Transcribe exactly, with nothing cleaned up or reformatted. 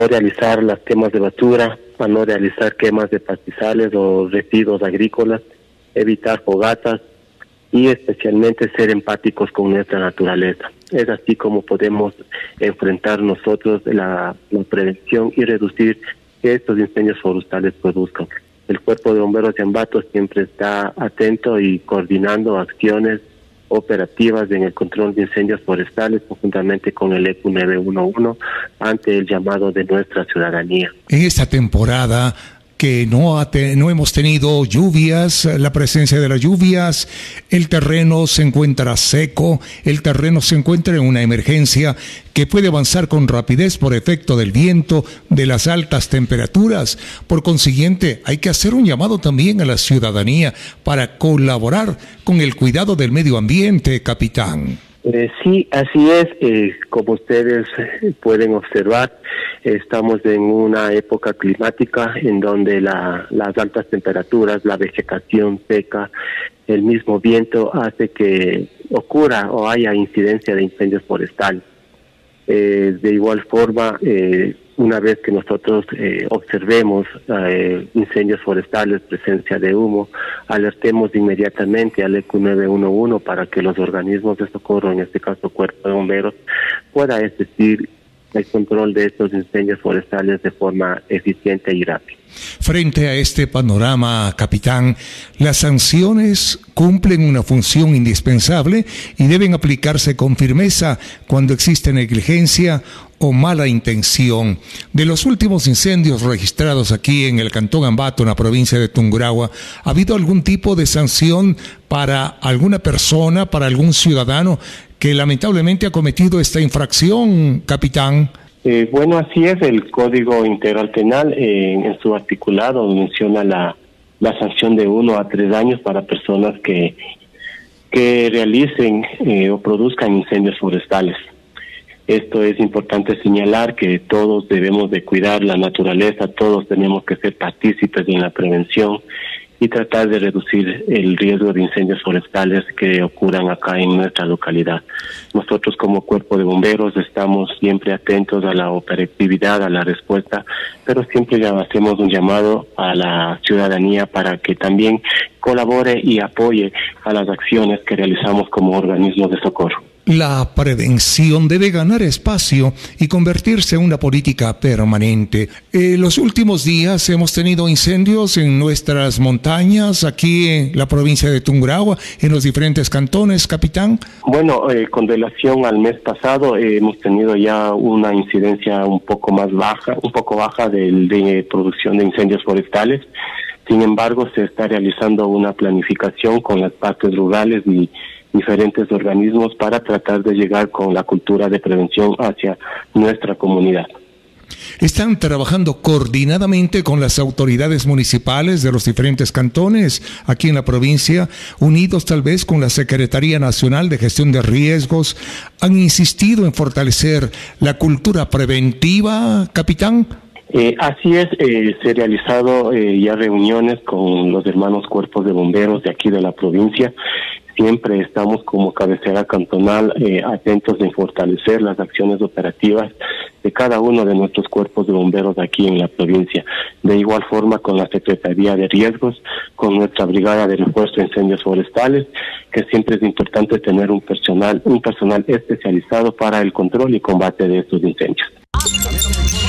realizar las quemas de basura, a no realizar quemas de pastizales o residuos agrícolas, evitar fogatas y especialmente ser empáticos con nuestra naturaleza. Es así como podemos enfrentar nosotros la, la prevención y reducir que estos incendios forestales produzcan. El Cuerpo de Bomberos de Ambato siempre está atento y coordinando acciones operativas en el control de incendios forestales conjuntamente con el E Q nueve uno uno ante el llamado de nuestra ciudadanía. En esta temporada que no, ha te, no hemos tenido lluvias, la presencia de las lluvias, el terreno se encuentra seco, el terreno se encuentra en una emergencia que puede avanzar con rapidez por efecto del viento, de las altas temperaturas. Por consiguiente, hay que hacer un llamado también a la ciudadanía para colaborar con el cuidado del medio ambiente, capitán. Eh, sí, así es. Eh, como ustedes pueden observar, estamos en una época climática en donde la, las altas temperaturas, la vegetación seca, el mismo viento hace que ocurra o haya incidencia de incendios forestales. Eh, de igual forma, eh, una vez que nosotros eh, observemos eh, incendios forestales, presencia de humo, alertemos inmediatamente al E Q nueve uno uno para que los organismos de socorro, en este caso Cuerpo de Bomberos, pueda asistir el control de estos incendios forestales de forma eficiente y rápida. Frente a este panorama, capitán, las sanciones cumplen una función indispensable y deben aplicarse con firmeza cuando existe negligencia o mala intención. De los últimos incendios registrados aquí en el Cantón Ambato, en la provincia de Tungurahua, ¿ha habido algún tipo de sanción para alguna persona, para algún ciudadano que lamentablemente ha cometido esta infracción, capitán? Eh, bueno, así es. El Código Integral Penal eh, en su articulado menciona la, la sanción de uno a tres años para personas que, que realicen eh, o produzcan incendios forestales. Esto es importante señalar que todos debemos de cuidar la naturaleza, todos tenemos que ser partícipes en la prevención y tratar de reducir el riesgo de incendios forestales que ocurran acá en nuestra localidad. Nosotros como Cuerpo de Bomberos estamos siempre atentos a la operatividad, a la respuesta, pero siempre ya hacemos un llamado a la ciudadanía para que también colabore y apoye a las acciones que realizamos como organismos de socorro. La prevención debe ganar espacio y convertirse en una política permanente. En eh, los últimos días hemos tenido incendios en nuestras montañas, aquí en la provincia de Tungurahua, en los diferentes cantones, capitán. Bueno, eh, con relación al mes pasado, eh, hemos tenido ya una incidencia un poco más baja, un poco baja de, de producción de incendios forestales. Sin embargo, se está realizando una planificación con las partes rurales y diferentes organismos para tratar de llegar con la cultura de prevención hacia nuestra comunidad. ¿Están trabajando coordinadamente con las autoridades municipales de los diferentes cantones aquí en la provincia, unidos tal vez con la Secretaría Nacional de Gestión de Riesgos? ¿Han insistido en fortalecer la cultura preventiva, capitán? Eh, así es, eh, se han realizado eh, ya reuniones con los hermanos cuerpos de bomberos de aquí de la provincia. Siempre estamos como cabecera cantonal eh, atentos en fortalecer las acciones operativas de cada uno de nuestros cuerpos de bomberos aquí en la provincia. De igual forma con la Secretaría de Riesgos, con nuestra Brigada de Refuerzo de Incendios Forestales, que siempre es importante tener un personal, un personal especializado para el control y combate de estos incendios.